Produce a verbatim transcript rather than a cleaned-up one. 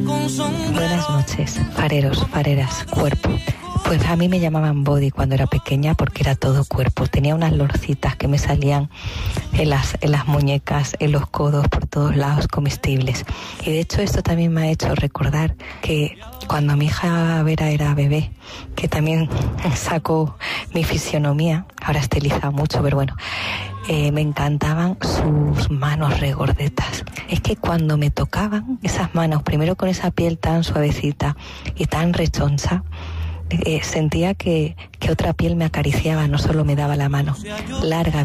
Buenas noches, fareros, fareras, cuerpo. Pues a mí me llamaban body cuando era pequeña porque era todo cuerpo. Tenía unas lorcitas que me salían en las, en las muñecas, en los codos, por todos lados, comestibles. Y de hecho esto también me ha hecho recordar que cuando mi hija Vera era bebé, que también sacó mi fisionomía, ahora he estilizado mucho, pero bueno, eh, me encantaban sus manos regordetas. Es que cuando me tocaban esas manos, primero con esa piel tan suavecita y tan rechoncha, Eh, sentía que, que otra piel me acariciaba, no solo me daba la mano larga.